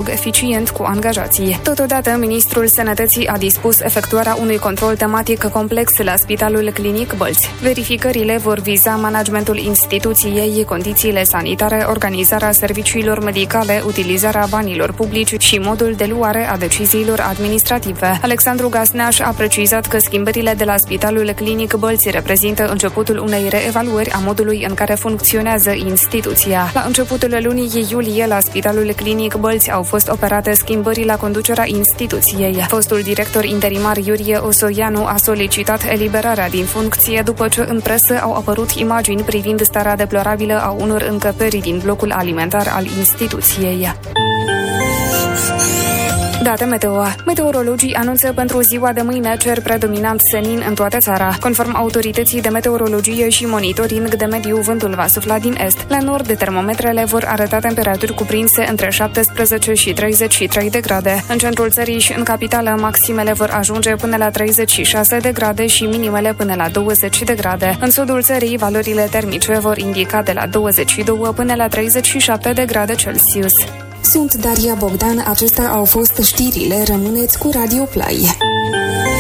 eficient cu angajații. Totodată, Ministrul Sănătății a dispus efectuarea unui control tematic complex la Spitalul Clinic Bălți. Verificările vor viza managementul instituției, condițiile sanitare, organizarea serviciilor medicale, utilizarea banilor publici și modul de luare a deciziilor administrative. Alexandru Gasneaș a precizat că schimbările de la Spitalul Clinic Bălți reprezintă începutul unei reevaluări a modului în care funcționează instituția. La începutul lunii iulie, la Spitalul Clinic Bălți au fost operate schimbări la conducerea instituției. Fostul director interimar Iurie Osoianu a solicitat eliberarea din funcție după ce în presă au apărut imagini privind starea deplorabilă a unor încăperi din blocul alimentar al instituției. Date meteo. Meteorologii anunță pentru ziua de mâine cer predominant senin în toată țara. Conform autorității de meteorologie și monitoring de mediu, vântul va sufla din est. La nord, termometrele vor arăta temperaturi cuprinse între 17 și 33 de grade. În centrul țării și în capitală, maximele vor ajunge până la 36 de grade și minimele până la 20 de grade. În sudul țării, valorile termice vor indica de la 22 până la 37 de grade Celsius. Sunt Daria Bogdan, acestea au fost știrile, rămâneți cu Radio Play.